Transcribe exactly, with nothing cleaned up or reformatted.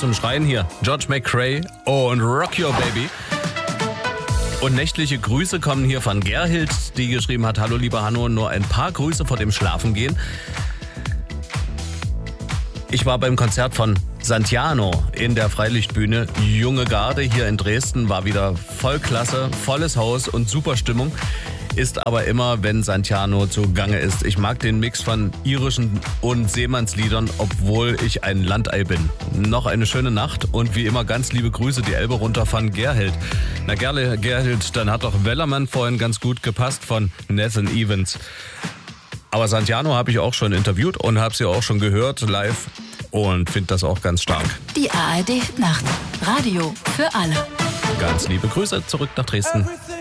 zum Schreien hier. George McRae und Rock Your Baby. Und nächtliche Grüße kommen hier von Gerhild, die geschrieben hat: Hallo lieber Hanno, nur ein paar Grüße vor dem Schlafengehen. Ich war beim Konzert von Santiano in der Freilichtbühne. Junge Garde hier in Dresden, war wieder voll klasse, volles Haus und super Stimmung. Ist aber immer, wenn Santiano zugange ist. Ich mag den Mix von irischen und Seemannsliedern, obwohl ich ein Landei bin. Noch eine schöne Nacht und wie immer ganz liebe Grüße die Elbe runter von Gerhild. Na gerne, Gerhild, dann hat doch Wellermann vorhin ganz gut gepasst von Nathan Evans. Aber Santiano habe ich auch schon interviewt und habe sie auch schon gehört live und finde das auch ganz stark. Die A R D Nacht. Radio für alle. Ganz liebe Grüße zurück nach Dresden.